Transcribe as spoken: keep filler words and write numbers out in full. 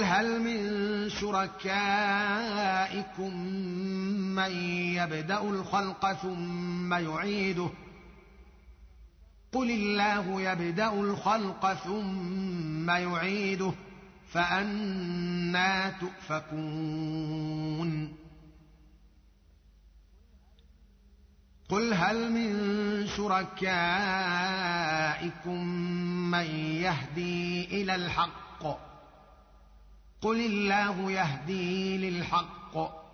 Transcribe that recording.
هل من شركائكم من يبدأ الخلق ثم يعيده قل الله يبدأ الخلق ثم يعيده فأنى تؤفكون قل هل من شركائكم من يهدي إلى الحق قل الله يهدي للحق